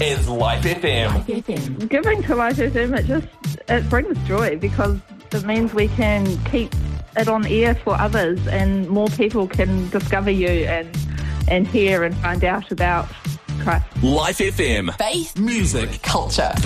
is Life FM. Giving to Life FM, it brings joy because it means we can keep it on air for others and more people can discover you and hear and find out about Christ. Life FM. Faith, music, culture.